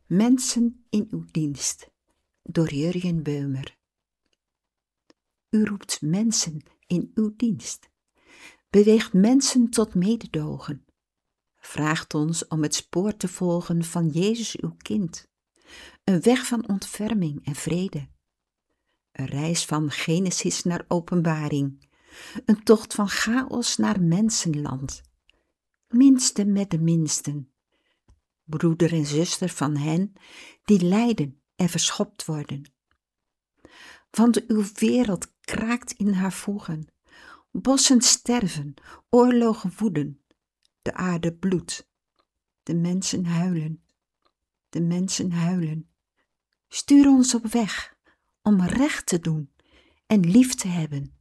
Mensen in uw dienst, door Jurjen Beumer. U roept mensen in uw dienst, beweegt mensen tot mededogen, vraagt ons om het spoor te volgen van Jezus uw kind, een weg van ontferming en vrede, een reis van Genesis naar Openbaring, een tocht van chaos naar mensenland, minste met de minsten, broeder en zuster van hen die lijden en verschopt worden. Want uw wereld kraakt in haar voegen, bossen sterven, oorlogen woeden, de aarde bloedt, de mensen huilen, de mensen huilen. Stuur ons op weg om recht te doen en lief te hebben.